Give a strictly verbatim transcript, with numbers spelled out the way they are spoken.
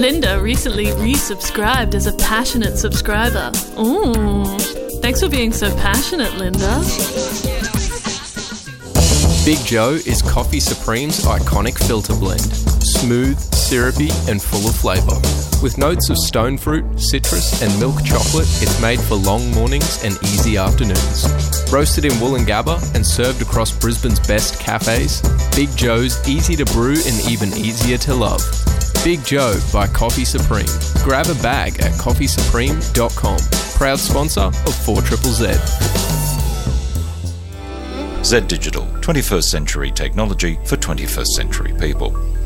Linda recently resubscribed as a passionate subscriber. Ooh, thanks for being so passionate, Linda. Big Joe is Coffee Supreme's iconic filter blend. Smooth, syrupy and full of flavour. With notes of stone fruit, citrus and milk chocolate, it's made for long mornings and easy afternoons. Roasted in Woolloongabba and served across Brisbane's best cafes, Big Joe's easy to brew and even easier to love. Big Joe by Coffee Supreme. Grab a bag at coffee supreme dot com. Proud sponsor of four triple Z. Z Digital, twenty-first century technology for twenty-first century people.